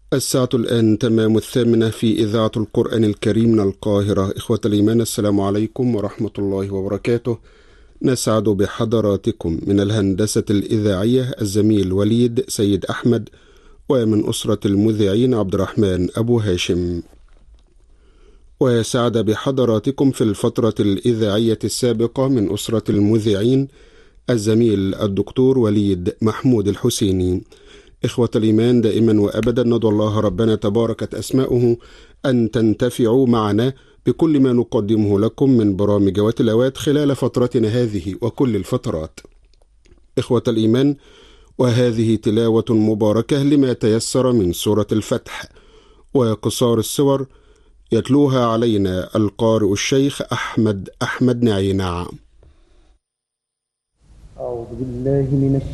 الساعة الآن تمام 8 في إذاعة القرآن الكريم من القاهرة. إخوة الإيمان، السلام عليكم ورحمة الله وبركاته. نسعد بحضراتكم من الهندسة الإذاعية الزميل وليد سيد أحمد، ومن أسرة المذيعين عبد الرحمن أبو هاشم. وسعد بحضراتكم في الفترة الإذاعية السابقة من أسرة المذيعين الزميل الدكتور وليد محمود الحسيني. إخوة الإيمان، دائما وأبدا ندعو الله ربنا تباركت أسماؤه أن تنتفعوا معنا بكل ما نقدمه لكم من برامج وتلاوات خلال فترتنا هذه وكل الفترات. إخوة الإيمان، وهذه تلاوة مباركة لما تيسر من سورة الفتح وقصار السور، يتلوها علينا القارئ الشيخ أحمد نعينع. أعوذ بالله من